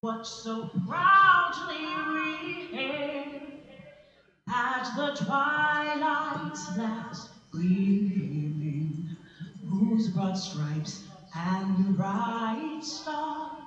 What so proudly we hailed at the twilight's last gleaming, whose broad stripes and bright stars